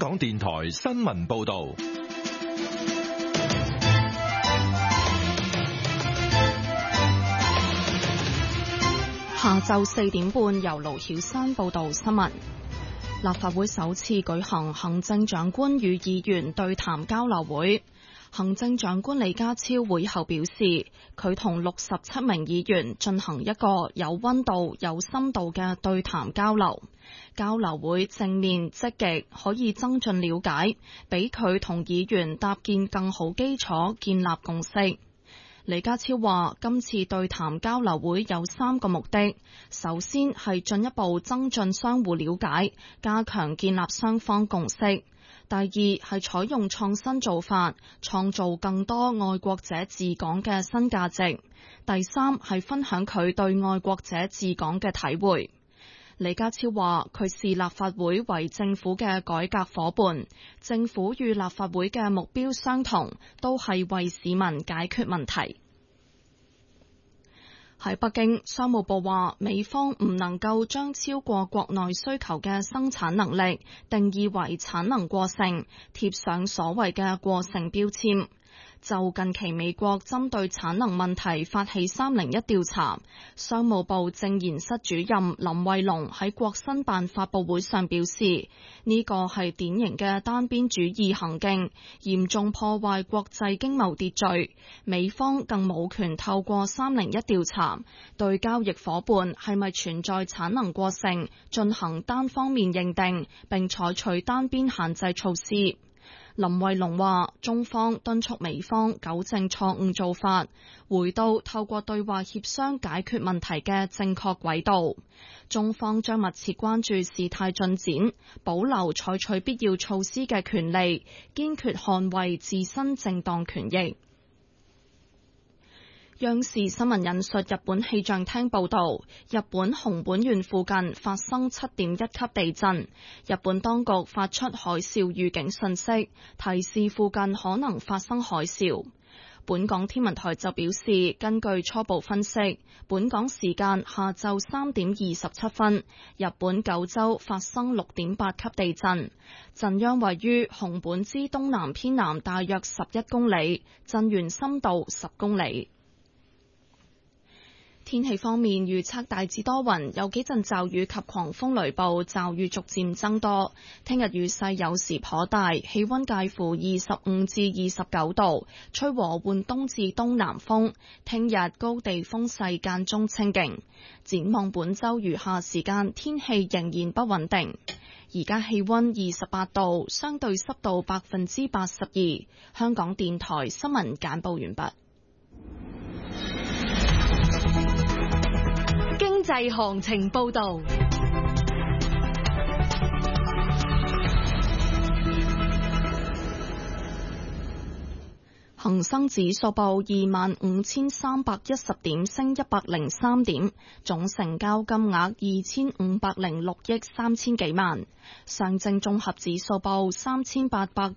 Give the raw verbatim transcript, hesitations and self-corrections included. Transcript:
港電台新聞報道。 下晝四點半，由盧曉珊報道新聞。立法會首次舉行行政長官與議員對談交流會。行政長官李家超會後表示，佢同六十七名議員進行一個有溫度、有深度嘅對談交流。交流會正面積極，可以增進了解，俾佢同議員搭建更好基礎，建立共識。李家超話，今次對談交流會有三個目的，首先係進一步增進相互了解，加強建立雙方共識。第二係採用創新做法，創造更多愛國者治港嘅新價值。第三係分享佢對愛國者治港嘅體會。李家超話，佢視立法會為政府嘅改革夥伴，政府與立法會嘅目標相同，都係為市民解決問題。喺北京，商務部話，美方唔能夠將超過國內需求嘅生產能力定義為產能過剩，貼上所謂嘅過剩標籤。就近期美國針對產能問題發起三零一調查，商務部政研室主任林慧龍喺國新辦發佈會上表示，呢個係典型嘅單邊主義行徑，嚴重破壞國際經貿秩序。美方更冇權透過三零一調查，對交易夥伴係咪存在產能過剩進行單方面認定，並採取單邊限制措施。林慧龍話，中方敦促美方糾正錯誤做法，回到透過對話協商解決問題嘅正確軌道。中方將密切關注事態進展，保留採取必要措施嘅權利，堅決捍衛自身正當權益。央視新聞引述日本氣象廳報道，日本熊本縣附近發生七點一級地震，日本當局發出海嘯預警信息，提示附近可能發生海嘯。本港天文台就表示，根據初步分析，本港時間下晝三點二十七分，日本九州發生六點八級地震，震央位於熊本之東南偏南大約十一公里，震源深度十公里。天氣方面，預測大致多雲，有幾陣驟雨及狂風雷暴，驟雨逐漸增多。聽日雨勢有時頗大，氣溫介乎二十五至二十九度，吹和緩東至東南風。聽日高地風勢間中清勁。展望本週餘下時間，天氣仍然不穩定。而家氣溫二十八度，相對濕度百分之八十二。香港電台新聞簡報完畢。 經濟行情報道。 恒生指數報二萬五千三百一十點，升一百零三點，總成交金額二千五百零六億三千幾萬。上證綜合指數報三千八百